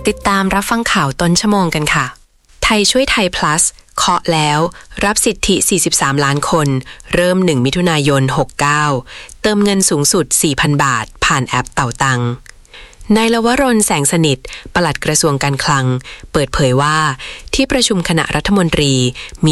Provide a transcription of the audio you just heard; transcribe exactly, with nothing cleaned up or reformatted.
ติดตามรับฟังข่าวต้นชั่วโมงกันค่ะไทยช่วยไทย plus เคาะแล้วรับสิทธิสี่สิบสามล้านคนเริ่มหนึ่งมิถุนายนหกสิบเก้าเติมเงินสูงสุด สี่พัน บาทผ่านแอปเต่าตังนายลวรน แสงสนิทปลัดกระทรวงการคลังเปิดเผยว่าที่ประชุมคณะรัฐมนตรีมี